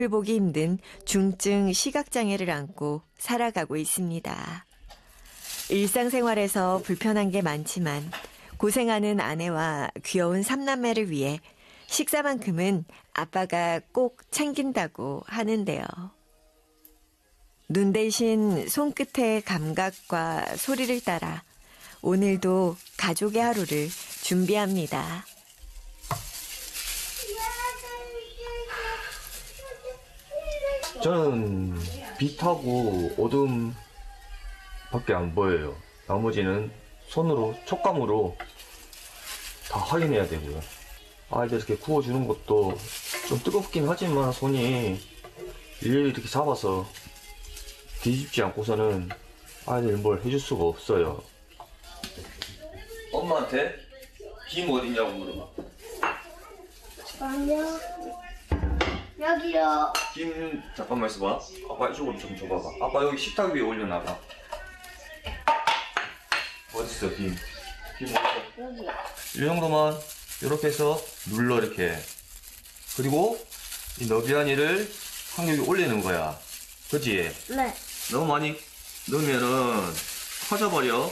보기 힘든 중증 시각장애를 안고 살아가고 있습니다. 일상생활에서 불편한 게 많지만 고생하는 아내와 귀여운 삼남매를 위해 식사만큼은 아빠가 꼭 챙긴다고 하는데요. 눈 대신 손끝의 감각과 소리를 따라 오늘도 가족의 하루를 준비합니다. 저는 빛하고 어둠밖에 안 보여요. 나머지는 손으로, 촉감으로 다 확인해야 되고요. 이제 이렇게 구워주는 것도 좀 뜨겁긴 하지만 손이 일일이 이렇게 잡아서 뒤집지 않고서는 아이들 뭘 해줄 수가 없어요. 엄마한테 김 어딨냐고 물어봐. 아니요. 여기요. 김 잠깐만 있어봐. 아빠 이쪽으로 좀 줘봐봐. 아빠 여기 식탁 위에 올려놔봐. 어딨어 김? 김 어딨어? 여기요. 이 정도만 이렇게 해서 눌러 이렇게. 그리고 이 너비아니를 한 여기 올리는 거야. 그치? 네. 너무 많이 넣으면은 퍼져버려.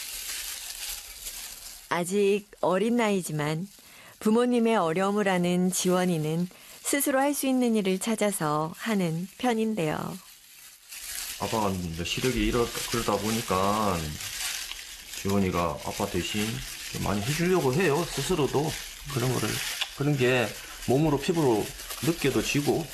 아직 어린 나이지만 부모님의 어려움을 아는 지원이는 스스로 할 수 있는 일을 찾아서 하는 편인데요. 아빠가 시력이 그러다 보니까 지원이가 아빠 대신 많이 해주려고 해요. 스스로도 그런 게 몸으로 피부로 느껴져지고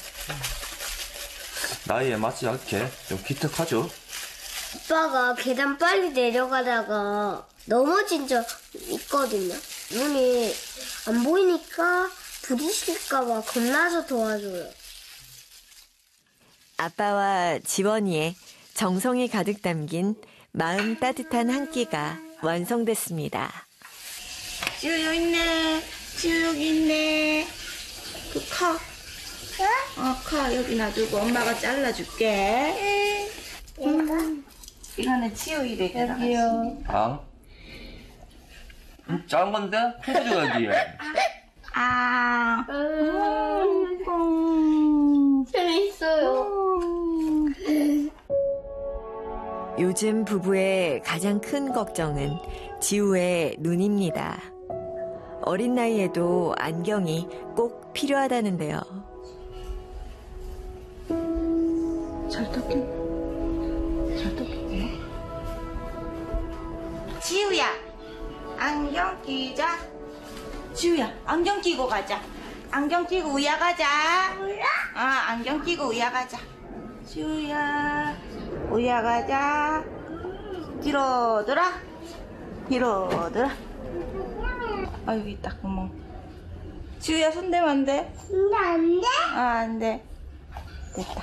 나이에 맞지 않게 좀 기특하죠. 아빠가 계단 빨리 내려가다가 넘어진 적 있거든요. 눈이 안 보이니까 부딪힐까봐 겁나서 도와줘요. 아빠와 지원이의 정성이 가득 담긴 마음 따뜻한 한 끼가 완성됐습니다. 지우 여기 있네. 지우 여기 있네. 그 커. 커 여기 놔두고 엄마가 잘라줄게. 이거는 지우 입에 들어가지. 작은 건데? 해줘야지. 재밌어요. 요즘 부부의 가장 큰 걱정은 지우의 눈입니다. 어린 나이에도 안경이 꼭 필요하다는데요. 잘 떴겠나? 지우야, 안경 끼자. 지우야, 안경 끼고 가자. 안경 끼고 우야 가자. 우야? 안경 끼고 우야 가자. 지우야, 우야 가자. 뒤로 돌아. 여기 있다, 구멍. 지우야, 손 대면 안 돼? 안 돼? 안 돼. 됐다.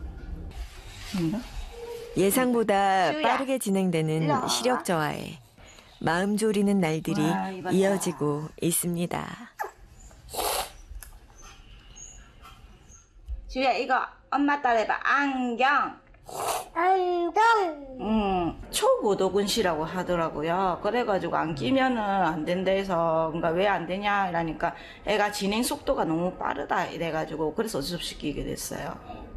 예상보다 지우야, 빠르게 진행되는 일로 와. 시력 저하에 마음 졸이는 날들이 와, 이거 이어지고 있습니다. 지우야, 이거 엄마 따라해봐. 안경. 초고도근시라고 하더라고요. 그래가지고 안 끼면은 안 된다 해서, 그러니까 왜 안 되냐 이러니까 애가 진행 속도가 너무 빠르다 이래가지고 그래서 어쩔 수 없이 끼게 됐어요.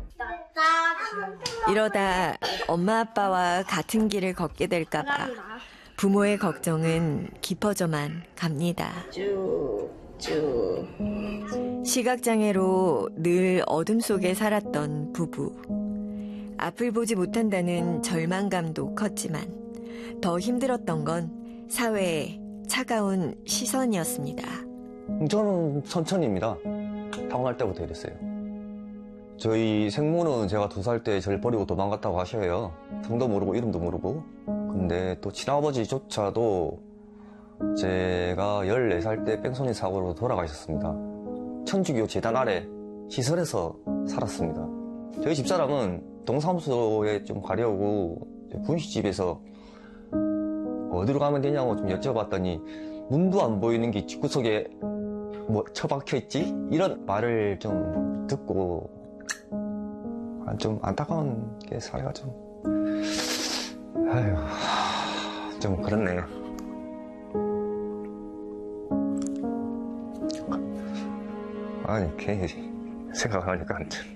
이러다 엄마 아빠와 같은 길을 걷게 될까봐 부모의 걱정은 깊어져만 갑니다. 쭉쭉. 시각장애로 늘 어둠 속에 살았던 부부. 앞을 보지 못한다는 절망감도 컸지만 더 힘들었던 건 사회의 차가운 시선이었습니다. 저는 천천히입니다. 타고날 때부터 이랬어요. 저희 생모는 제가 2살 때 저를 버리고 도망갔다고 하셔요. 성도 모르고 이름도 모르고. 근데 또 친아버지조차도 제가 14살 때 뺑소니 사고로 돌아가셨습니다. 천주교 재단 아래 시설에서 살았습니다. 저희 집사람은 동사무소에 좀 가려고 분식집에서 어디로 가면 되냐고 좀 여쭤봤더니 문도 안 보이는 게 집구석에 뭐 처박혀 있지? 이런 말을 좀 듣고 좀 안타까운 게 사회가 좀 좀 그렇네요. 아니, 괜히 생각하니까 안 돼.